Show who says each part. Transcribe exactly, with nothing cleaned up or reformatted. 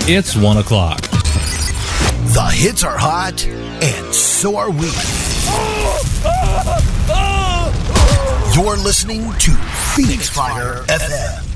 Speaker 1: It's one o'clock.
Speaker 2: The hits are hot, and so are we. You're listening to Phoenix Fire F M.